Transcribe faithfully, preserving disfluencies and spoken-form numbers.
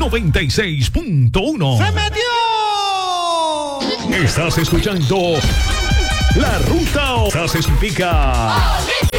noventa y seis punto uno. ¡Se metió! Estás escuchando La Ruta o Estás Pica.